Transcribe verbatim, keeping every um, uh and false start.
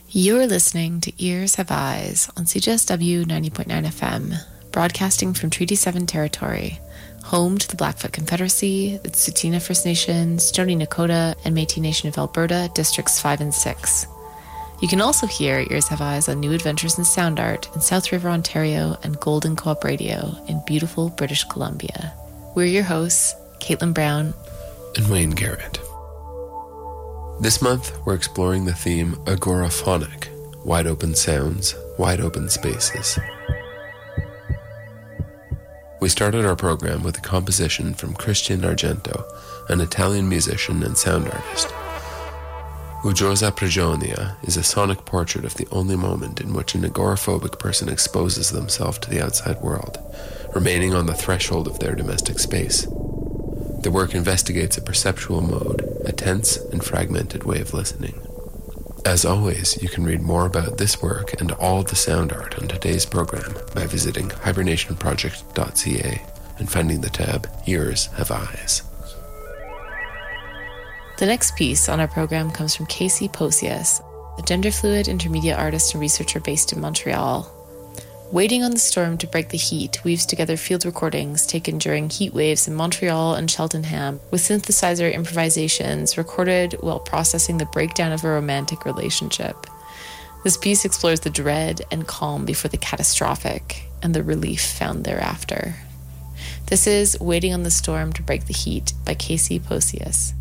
You're listening to Ears Have Eyes on C J S W ninety point nine F M, broadcasting from Treaty seven territory, home to the Blackfoot Confederacy, the Tsuut'ina First Nation, Stoney Nakoda, and Métis Nation of Alberta, Districts five and six. You can also hear Ears Have Eyes on New Adventures in Sound Art in South River, Ontario, and Golden Co-op Radio in beautiful British Columbia. We're your hosts, Caitlin Brown and Wayne Garrett. This month, we're exploring the theme agoraphonic, wide open sounds, wide open spaces. We started our program with a composition from Christian Argento, an Italian musician and sound artist. Uggiosa Prigionia is a sonic portrait of the only moment in which an agoraphobic person exposes themselves to the outside world, remaining on the threshold of their domestic space. The work investigates a perceptual mode, a tense and fragmented way of listening. As always, you can read more about this work and all the sound art on today's program by visiting hibernation project dot c a and finding the tab Ears Have Eyes. The next piece on our program comes from Casey Posias, a gender-fluid intermedia artist and researcher based in Montreal. Waiting on the Storm to Break the Heat weaves together field recordings taken during heat waves in Montreal and Cheltenham with synthesizer improvisations recorded while processing the breakdown of a romantic relationship. This piece explores the dread and calm before the catastrophic and the relief found thereafter. This is Waiting on the Storm to Break the Heat by Casey Posias.